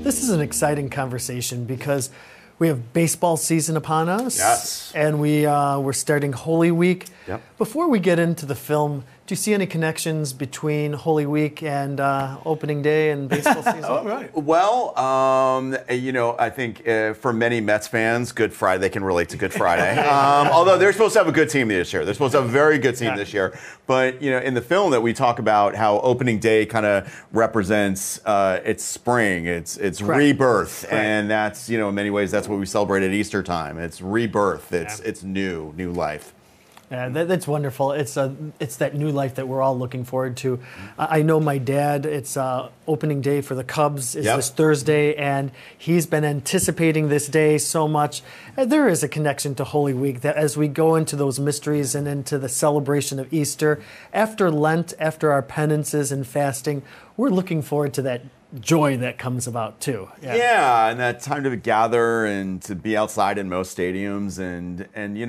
This is an exciting conversation because we have baseball season upon us. Yes. And we're starting Holy Week. Yep. Before we get into the film, do you see any connections between Holy Week and opening day and baseball season? Oh, right. Well, I think for many Mets fans, Good Friday, they can relate to Good Friday. Although they're supposed to have a good team this year. They're supposed to have a very good team this year. But, in the film that we talk about how opening day kind of represents it's spring, it's rebirth. Correct. And that's, in many ways, that's what we celebrate at Easter time. It's rebirth. It's new life. Yeah, that's wonderful. It's that new life that we're all looking forward to. I know my dad, it's opening day for the Cubs is this Thursday, and he's been anticipating this day so much. There is a connection to Holy Week that as we go into those mysteries and into the celebration of Easter, after Lent, after our penances and fasting, we're looking forward to that joy that comes about too. Yeah, and that time to gather and to be outside in most stadiums, and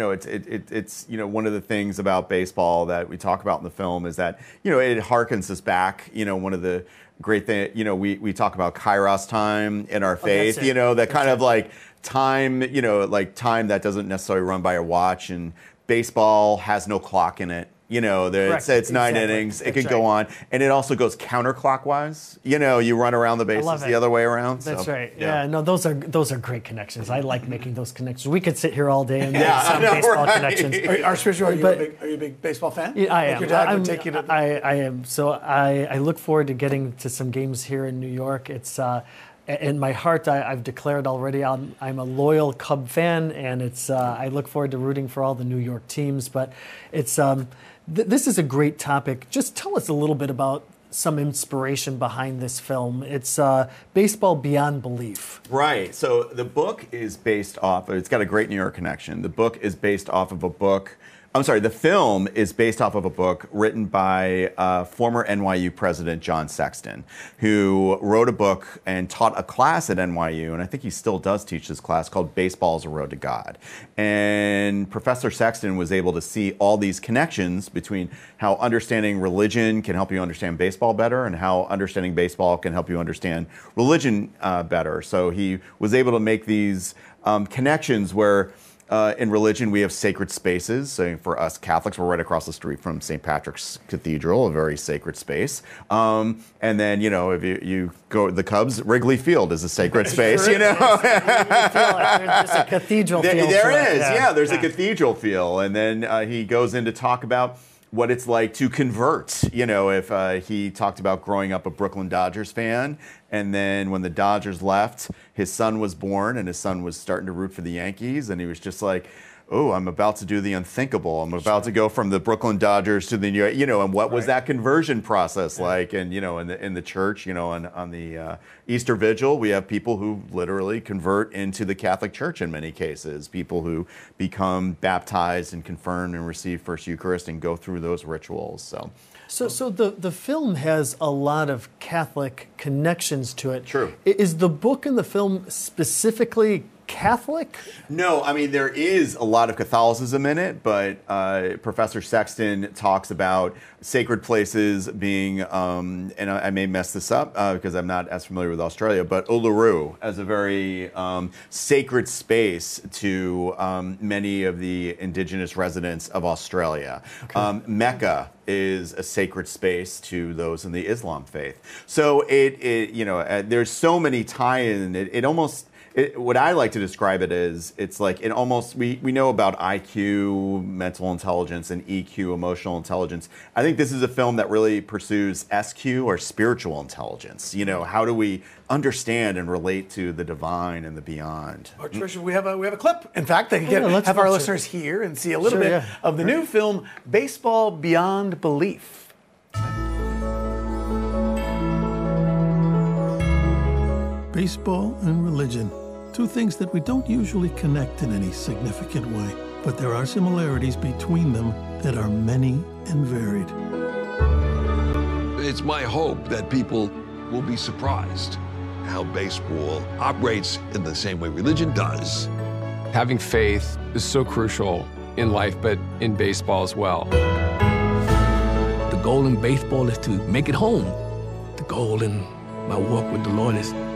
it's one of the things about baseball that we talk about in the film is that it harkens us back. One of the great things we talk about Kairos time in our faith. That kind of like time. Like time that doesn't necessarily run by a watch, and baseball has no clock in it. It's 9 innings. It could go on. And it also goes counterclockwise. You run around the bases the other way around. That's right. Yeah, no, those are great connections. I like making those connections. We could sit here all day and make some baseball connections. Archbishop, are you a big baseball fan? Yeah, I am. Your dad would take you to I am. So I look forward to getting to some games here in New York. It's in my heart, I've declared already I'm a loyal Cub fan, and it's I look forward to rooting for all the New York teams. But it's this is a great topic. Just tell us a little bit about some inspiration behind this film. It's Baseball Beyond Belief. Right. So the book is based off. It's got a great New York connection. The book is based off of a book. The film is based off of a book written by former NYU president John Sexton, who wrote a book and taught a class at NYU, and I think he still does teach this class, called Baseball is a Road to God. And Professor Sexton was able to see all these connections between how understanding religion can help you understand baseball better and how understanding baseball can help you understand religion better. So he was able to make these connections where in religion, we have sacred spaces. So for us Catholics, we're right across the street from St. Patrick's Cathedral, a very sacred space. And then, if you go to the Cubs, Wrigley Field is a sacred space, There's a cathedral feel. There is, there's a cathedral feel. And then he goes in to talk about what it's like to convert. If he talked about growing up a Brooklyn Dodgers fan, and then when the Dodgers left, his son was born, and his son was starting to root for the Yankees, and he was just like, oh, I'm about to do the unthinkable. I'm about to go from the Brooklyn Dodgers to the New York, and what was that conversion process like? And, in the church, on the Easter Vigil, we have people who literally convert into the Catholic Church in many cases, people who become baptized and confirmed and receive First Eucharist and go through those rituals. So the film has a lot of Catholic connections to it. True. Is the book and the film specifically Catholic? No, there is a lot of Catholicism in it, but Professor Sexton talks about sacred places being, and I may mess this up because I'm not as familiar with Australia, but Uluru as a very sacred space to many of the indigenous residents of Australia. Okay. Mecca is a sacred space to those in the Islam faith. So there's so many tie-in. What I like to describe it as, it's like we know about IQ, mental intelligence, and EQ, emotional intelligence. I think this is a film that really pursues SQ, or spiritual intelligence. How do we understand and relate to the divine and the beyond? Archbishop, we have a clip. In fact, they can have our listeners hear and see a little bit of the new film, Baseball Beyond Belief. Baseball and religion. Two things that we don't usually connect in any significant way, but there are similarities between them that are many and varied. It's my hope that people will be surprised how baseball operates in the same way religion does. Having faith is so crucial in life, but in baseball as well. The goal in baseball is to make it home. The goal in my walk with the Lord is